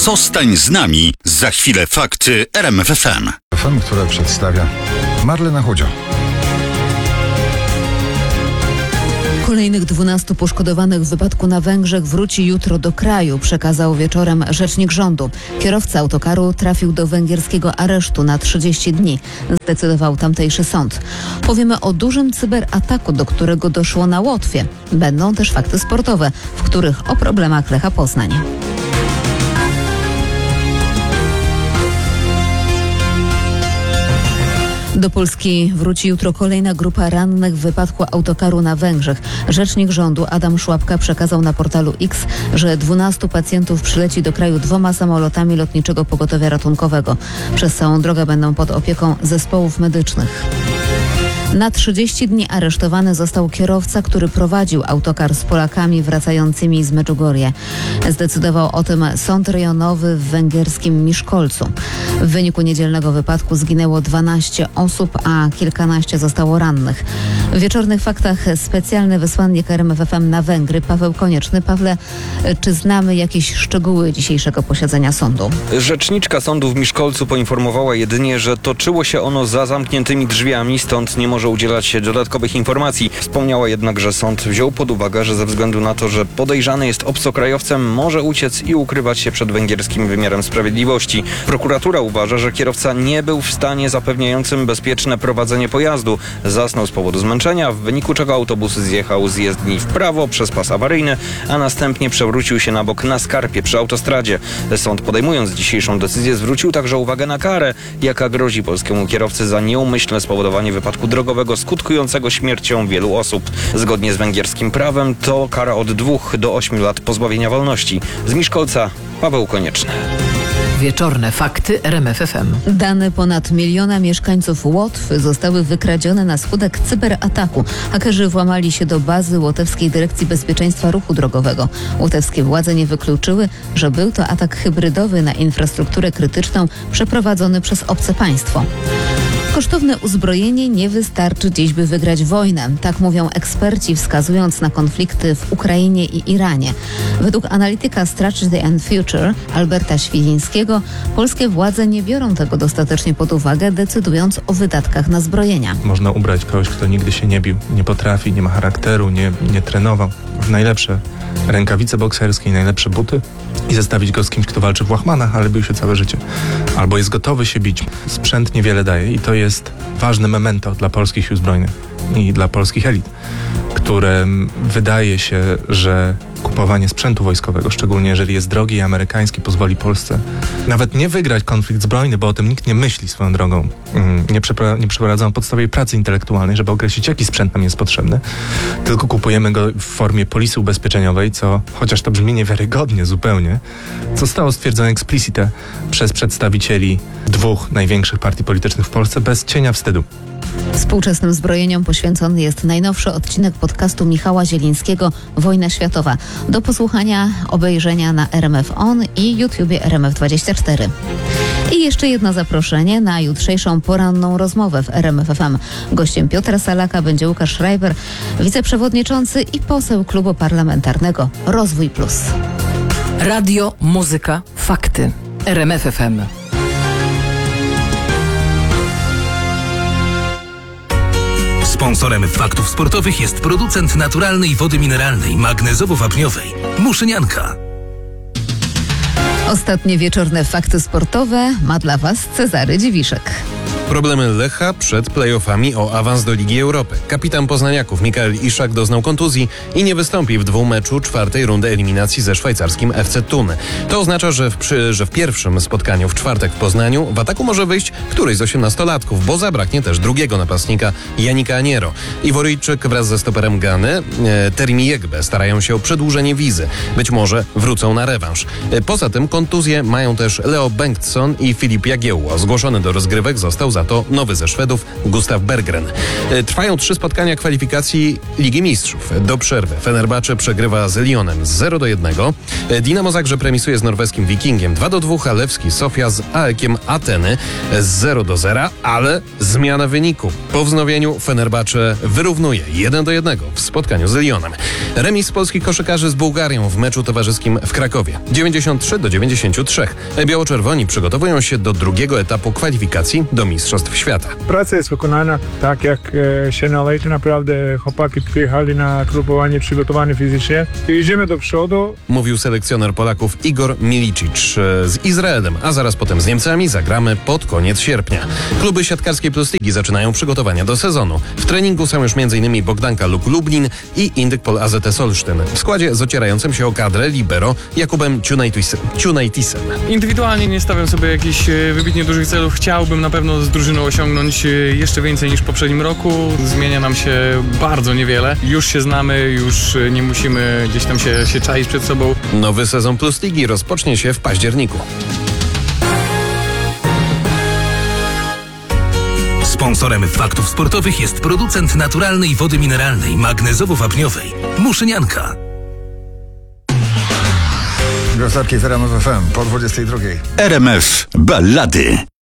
Zostań z nami. Za chwilę fakty RMF FM. FM, które przedstawia Marlena Chudzio. Kolejnych 12 poszkodowanych w wypadku na Węgrzech wróci jutro do kraju, przekazał wieczorem rzecznik rządu. Kierowca autokaru trafił do węgierskiego aresztu na 30 dni, zdecydował tamtejszy sąd. Powiemy o dużym cyberataku, do którego doszło na Łotwie. Będą też fakty sportowe, w których o problemach Lecha Poznań. Do Polski wróci jutro kolejna grupa rannych w wypadku autokaru na Węgrzech. Rzecznik rządu Adam Szłapka przekazał na portalu X, że 12 pacjentów przyleci do kraju 2 samolotami lotniczego pogotowia ratunkowego. Przez całą drogę będą pod opieką zespołów medycznych. Na 30 dni aresztowany został kierowca, który prowadził autokar z Polakami wracającymi z Medjugorje. Zdecydował o tym sąd rejonowy w węgierskim Miszkolcu. W wyniku niedzielnego wypadku zginęło 12 osób, a kilkanaście zostało rannych. W wieczornych faktach specjalny wysłannik RMF FM na Węgry, Paweł Konieczny. Pawle, czy znamy jakieś szczegóły dzisiejszego posiedzenia sądu? Rzeczniczka sądu w Miszkolcu poinformowała jedynie, że toczyło się ono za zamkniętymi drzwiami, stąd nie może udzielać się dodatkowych informacji. Wspomniała jednak, że sąd wziął pod uwagę, że ze względu na to, że podejrzany jest obcokrajowcem, może uciec i ukrywać się przed węgierskim wymiarem sprawiedliwości. Prokuratura uważa, że kierowca nie był w stanie zapewniającym bezpieczne prowadzenie pojazdu. Zasnął z powodu zmęczenia, w wyniku czego autobus zjechał z jezdni w prawo przez pas awaryjny, a następnie przewrócił się na bok na skarpie przy autostradzie. Sąd, podejmując dzisiejszą decyzję, zwrócił także uwagę na karę, jaka grozi polskiemu kierowcy za nieumyślne spowodowanie wypadku drogowego skutkującego śmiercią wielu osób. Zgodnie z węgierskim prawem to kara od 2 do 8 lat pozbawienia wolności. Z Miszkolca Paweł Konieczny. Wieczorne fakty RMF FM. Dane ponad 1 miliona mieszkańców Łotwy zostały wykradzione na skutek cyberataku. Hakerzy włamali się do bazy Łotewskiej Dyrekcji Bezpieczeństwa Ruchu Drogowego. Łotewskie władze nie wykluczyły, że był to atak hybrydowy na infrastrukturę krytyczną przeprowadzony przez obce państwo. Kosztowne uzbrojenie nie wystarczy dziś, by wygrać wojnę. Tak mówią eksperci, wskazując na konflikty w Ukrainie i Iranie. Według analityka Strategy and Future Alberta Świdzińskiego polskie władze nie biorą tego dostatecznie pod uwagę, decydując o wydatkach na zbrojenia. Można ubrać kogoś, kto nigdy się nie bił, nie potrafi, nie ma charakteru, nie trenował, w najlepsze rękawice bokserskie i najlepsze buty i zestawić go z kimś, kto walczy w łachmanach, ale bił się całe życie. Albo jest gotowy się bić. Sprzęt niewiele daje i to jest ważne memento dla polskich sił zbrojnych i dla polskich elit, które wydaje się, że kupowanie sprzętu wojskowego, szczególnie jeżeli jest drogi i amerykański, pozwoli Polsce nawet nie wygrać konflikt zbrojny, bo o tym nikt nie myśli swoją drogą. Nie przeprowadzamy podstawowej pracy intelektualnej, żeby określić, jaki sprzęt nam jest potrzebny, tylko kupujemy go w formie polisy ubezpieczeniowej, co, chociaż to brzmi niewiarygodnie zupełnie, zostało stwierdzone explicite przez przedstawicieli 2 największych partii politycznych w Polsce bez cienia wstydu. Współczesnym zbrojeniom poświęcony jest najnowszy odcinek podcastu Michała Zielińskiego Wojna Światowa. Do posłuchania, obejrzenia na RMF On i YouTubie RMF24. I jeszcze jedno zaproszenie na jutrzejszą poranną rozmowę w RMF FM. Gościem Piotra Salaka będzie Łukasz Schreiber, wiceprzewodniczący i poseł Klubu Parlamentarnego Rozwój Plus. Radio, muzyka, fakty. RMF FM. Sponsorem faktów sportowych jest producent naturalnej wody mineralnej, magnezowo-wapniowej Muszynianka. Ostatnie wieczorne fakty sportowe ma dla Was Cezary Dziwiszek. Problemy Lecha przed play-offami o awans do Ligi Europy. Kapitan poznaniaków Mikael Iszak doznał kontuzji i nie wystąpi w 2 meczu 4. rundy eliminacji ze szwajcarskim FC Thun. To oznacza, że w pierwszym spotkaniu w czwartek w Poznaniu w ataku może wyjść któryś z 18-latków, bo zabraknie też drugiego napastnika Janika Aniero. Iworyjczyk wraz ze stoperem Gany Terimi Jegbe starają się o przedłużenie wizy. Być może wrócą na rewanż. Poza tym kontuzje mają też Leo Bengtsson i Filip Jagiełło. Zgłoszony do rozgrywek został za to nowy ze Szwedów Gustav Berggren. Trwają 3 spotkania kwalifikacji Ligi Mistrzów. Do przerwy Fenerbahce przegrywa z Lyonem 0-1. Dinamo Zagrzeb remisuje z norweskim Wikingiem 2-2, a Lewski Sofia z AEK-iem Ateny 0-0, ale zmiana wyniku. Po wznowieniu Fenerbahce wyrównuje 1-1 w spotkaniu z Lyonem. Remis polskich koszykarzy z Bułgarią w meczu towarzyskim w Krakowie 93-93. Biało-czerwoni przygotowują się do drugiego etapu kwalifikacji do Mistrzostw Świata. Praca jest wykonana tak, jak się należy. Naprawdę chłopaki przyjechali na grupowanie przygotowane fizycznie i idziemy do przodu. Mówił selekcjoner Polaków Igor Milicic. Z Izraelem, a zaraz potem z Niemcami zagramy pod koniec sierpnia. Kluby siatkarskiej Plus Ligi zaczynają przygotowania do sezonu. W treningu są już m.in. Bogdanka Luk Lublin i Indykpol AZS Olsztyn. W składzie z ocierającym się o kadrę libero Jakubem Ciunajtisem. Indywidualnie nie stawiam sobie jakichś wybitnie dużych celów. Chciałbym na pewno z drużyną osiągnąć jeszcze więcej niż w poprzednim roku. Zmienia nam się bardzo niewiele. Już się znamy, już nie musimy gdzieś tam się czaić przed sobą. Nowy sezon Plus Ligi rozpocznie się w październiku. Sponsorem faktów sportowych jest producent naturalnej wody mineralnej magnezowo-wapniowej Muszynianka. Gwiazdorki w RMF FM po 22. RMF Ballady.